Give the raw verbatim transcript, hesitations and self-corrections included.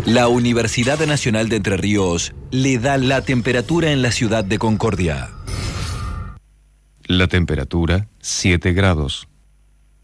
La Universidad Nacional de Entre Ríos le da la temperatura en la ciudad de Concordia. La temperatura, siete grados.